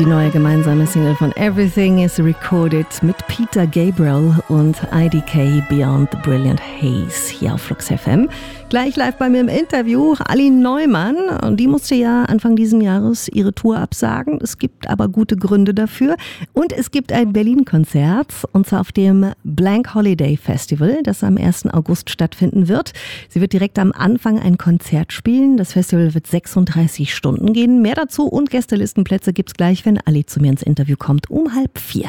die neue gemeinsame Single von Everything is Recorded mit Peter Gabriel und IDK Beyond the Brilliant Haze hier auf Flux FM. Gleich live bei mir im Interview Aline Neumann. Die musste ja Anfang dieses Jahres ihre Tour absagen. Es gibt aber gute Gründe dafür. Und es gibt ein Berlin-Konzert, und zwar auf dem Blank Holiday Festival, das am 1. August stattfinden wird. Sie wird direkt am Anfang ein Konzert spielen. Das Festival wird 36 Stunden gehen. Mehr dazu und Gästelistenplätze gibt's gleich, wenn Ali zu mir ins Interview kommt, um 3:30.